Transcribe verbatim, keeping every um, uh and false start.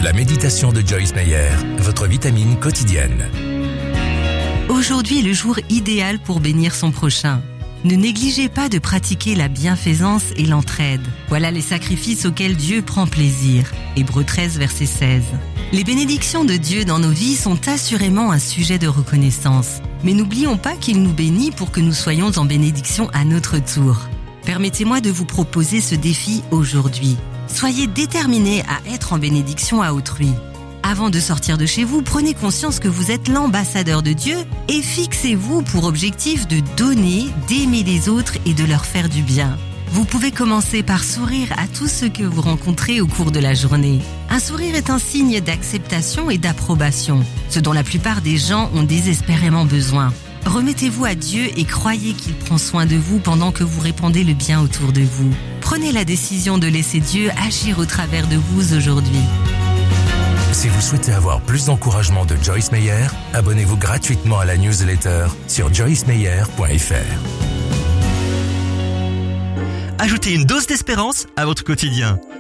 La méditation de Joyce Meyer, votre vitamine quotidienne. Aujourd'hui est le jour idéal pour bénir son prochain. Ne négligez pas de pratiquer la bienfaisance et l'entraide. Voilà les sacrifices auxquels Dieu prend plaisir. Hébreux treize, verset seize. Les bénédictions de Dieu dans nos vies sont assurément un sujet de reconnaissance. Mais n'oublions pas qu'il nous bénit pour que nous soyons en bénédiction à notre tour. Permettez-moi de vous proposer ce défi aujourd'hui. Soyez déterminés à être en bénédiction à autrui. Avant de sortir de chez vous, prenez conscience que vous êtes l'ambassadeur de Dieu et fixez-vous pour objectif de donner, d'aimer les autres et de leur faire du bien. Vous pouvez commencer par sourire à tous ceux que vous rencontrez au cours de la journée. Un sourire est un signe d'acceptation et d'approbation, ce dont la plupart des gens ont désespérément besoin. Remettez-vous à Dieu et croyez qu'il prend soin de vous pendant que vous répandez le bien autour de vous. Prenez la décision de laisser Dieu agir au travers de vous aujourd'hui. Si vous souhaitez avoir plus d'encouragement de Joyce Meyer, abonnez-vous gratuitement à la newsletter sur joyce meyer point f r. Ajoutez une dose d'espérance à votre quotidien.